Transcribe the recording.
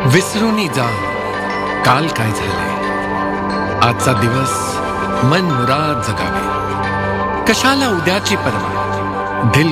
विसरूनी जा काल काय झाले, आजचा दिवस मन मुराद जगावे. कशाला उद्याची पर्वा, दिल